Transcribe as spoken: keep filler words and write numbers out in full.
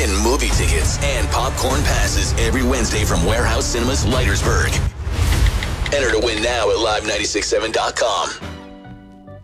win movie tickets and popcorn passes every Wednesday from Warehouse Cinemas, Leitersburg. Enter to win now at live nine six seven dot com.